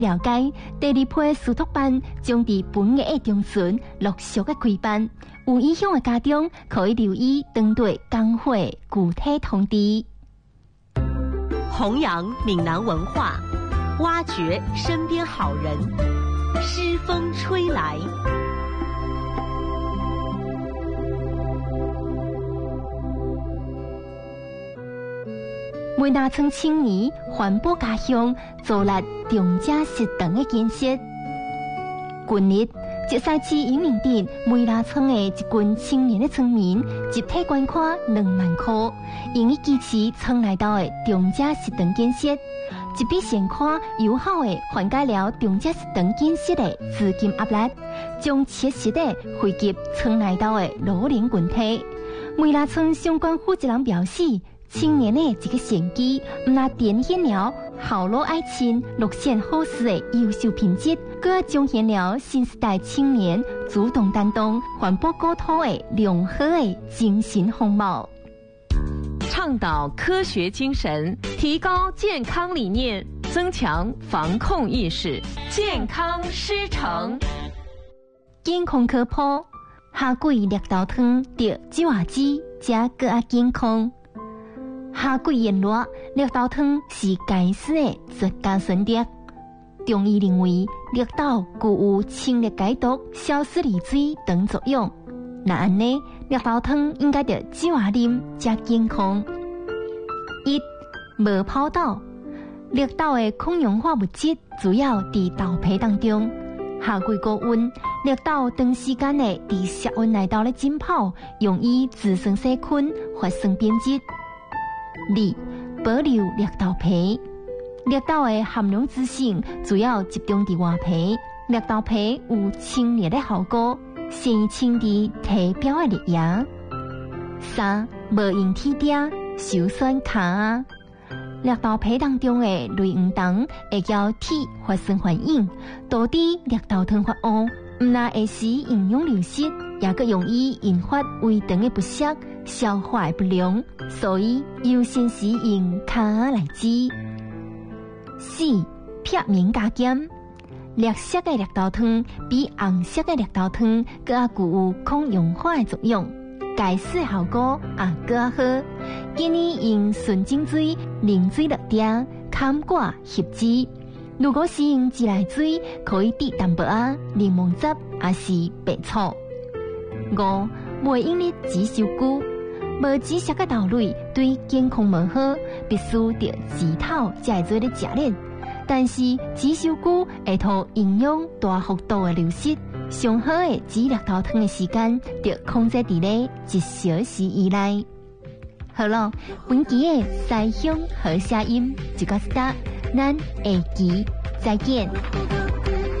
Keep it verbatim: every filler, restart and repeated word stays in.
了解，第二批师托班将伫本月的中旬陆续的开办，有意向的家长可以留意当地工会具体通知。 弘扬闽南文化，挖掘身边好人，诗风吹来。 梅那村青年环保家乡做力中正食堂的建设。近日，石狮市永明镇梅那村的一群青年的村民集体捐款两万块，用以支持村内头的中正食堂建设。这笔善款有效的缓解了中正食堂建设的资金压力，将切实的惠及村内头的老龄群体。梅那村相关负责人表示，青年的一个善举，唔但展现了孝老爱亲、乐善好施的优秀品质，更彰显了新时代青年主动担当、环保国土的良好的精神风貌。 倡导科学精神，提高健康理念，增强防控意识，健康师承。 健康科普：夏季绿豆汤得酒瓦子，加更加健康。夏季炎热，绿豆汤是解暑的绝佳选择。中医认为，绿豆具有清热解毒、消湿利水等作用。那安尼，绿豆汤应该着酒下啉才健康。一、无泡豆，绿豆的抗氧化物质主要伫豆皮当中。夏季高温，绿豆长时间的伫室温内头咧浸泡，容易滋生细菌，发生变质。二、保留绿豆皮，绿豆的含氧脂性主要集中伫外皮，绿豆皮有清热的效果，善于清除体表的热液。三、无用铁钉，手酸卡。绿豆皮当中的类黄酮会交铁发生反应，导致绿豆汤发乌，唔但会使营养流失，也个容易引发胃肠的不适、消化的不良，所以优先使用卡来治。四、片面加减，绿色的绿豆汤比红色的绿豆汤更加具有抗氧化的作用，解暑的效果也更加好。建议用纯净水冷水落点，砍挂合汁。如果是用自来水，可以滴淡薄仔柠檬汁，也是白醋。五、袂用的紫薯菇，无紫色的豆类对健康无好，必须着紫头才会做咧食咧。但是紫薯菇会让营养大幅度的流失，上好的煮绿豆汤的时间着控制伫咧一小时以内。好了，本期的西乡好声音就到这，咱下期再见。